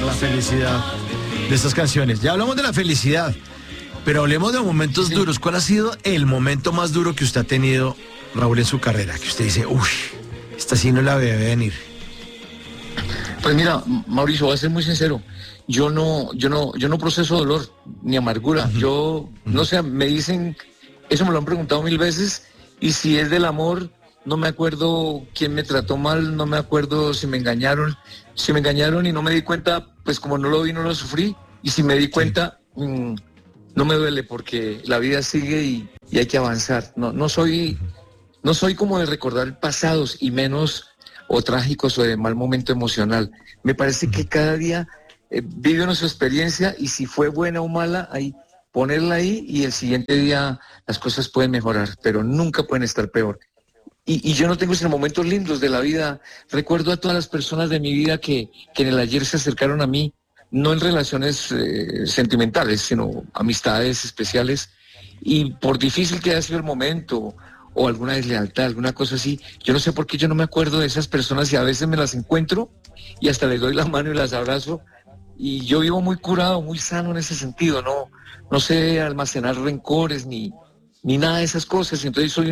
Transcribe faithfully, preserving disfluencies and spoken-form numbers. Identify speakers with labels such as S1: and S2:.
S1: la felicidad de estas canciones. Ya hablamos de la felicidad, pero hablemos de momentos sí. duros. ¿Cuál ha sido el momento más duro que usted ha tenido, Raúl, en su carrera? Que usted dice, uff, esta sí no la veía venir.
S2: Pues mira, Mauricio, voy a ser muy sincero. Yo no, yo no, yo no proceso dolor ni amargura. Uh-huh. Yo, uh-huh. no sé, me dicen, eso me lo han preguntado mil veces, y si es del amor, no me acuerdo quién me trató mal, no me acuerdo si me engañaron. Si me engañaron y no me di cuenta, pues como no lo vi, no lo sufrí. Y si me di cuenta, sí. mmm, no me duele porque la vida sigue y, y hay que avanzar. No, no soy, no soy como de recordar pasados y menos o trágicos o de mal momento emocional. Me parece uh-huh. que cada día eh, vive uno su experiencia y si fue buena o mala, ahí ponerla ahí y el siguiente día las cosas pueden mejorar, pero nunca pueden estar peor. Y, y yo no tengo esos momentos lindos de la vida. Recuerdo a todas las personas de mi vida que, que en el ayer se acercaron a mí, no en relaciones eh, sentimentales, sino amistades especiales. Y por difícil que haya sido el momento, o alguna deslealtad, alguna cosa así, yo no sé por qué yo no me acuerdo de esas personas y a veces me las encuentro y hasta les doy la mano y las abrazo. Y yo vivo muy curado, muy sano en ese sentido, no, no sé almacenar rencores ni, ni nada de esas cosas. Entonces soy